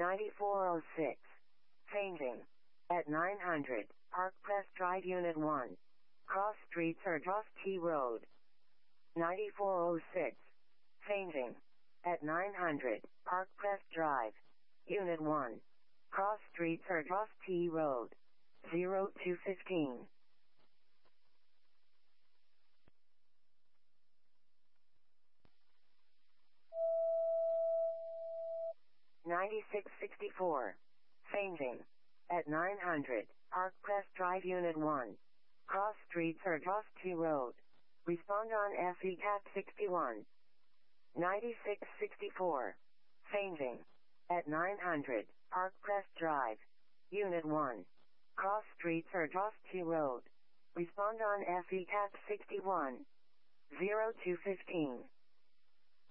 9406. Changing. At 900, Park Crest Drive Unit 1. Cross Street Sardros T Road. 9406. Changing. At 900, Park Crest Drive. Unit 1. Cross Street Sardros T Road. 0215. 9664. Changing. At 900, Park Crest Drive Unit 1. Cross Street Sardros T Road. Respond on FE Cat 61. 9664. Changing. At 900, Park Crest Drive. Unit 1. Cross Street Sardros T Road. Respond on FE Cat 61. 0215.